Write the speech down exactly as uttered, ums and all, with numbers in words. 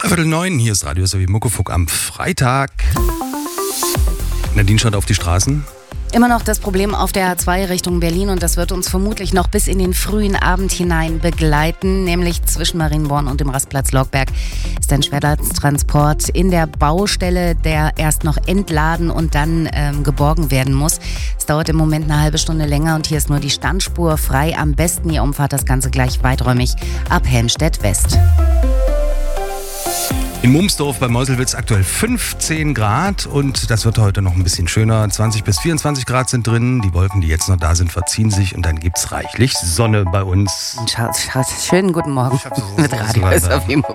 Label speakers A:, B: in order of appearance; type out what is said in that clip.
A: Dreiviertel neun, hier ist Radio Sowie Muckefuck am Freitag. Nadine schaut auf die Straßen.
B: Immer noch das Problem auf der A zwei Richtung Berlin und das wird uns vermutlich noch bis in den frühen Abend hinein begleiten, nämlich zwischen Marienborn und dem Rastplatz Lockberg ist ein Schwerlasttransport in der Baustelle, der erst noch entladen und dann ähm, geborgen werden muss. Es dauert im Moment eine halbe Stunde länger und hier ist nur die Standspur frei. Am besten ihr umfahrt das Ganze gleich weiträumig ab Helmstedt West.
A: In Mumsdorf bei Meuselwitz aktuell fünfzehn Grad und das wird heute noch ein bisschen schöner. zwanzig bis vierundzwanzig Grad sind drin. Die Wolken, die jetzt noch da sind, verziehen sich und dann gibt's reichlich Sonne bei uns.
B: Schönen guten Morgen
A: Ich hab so-
B: mit
A: so-
B: Radio
A: so weiter.
B: Sowie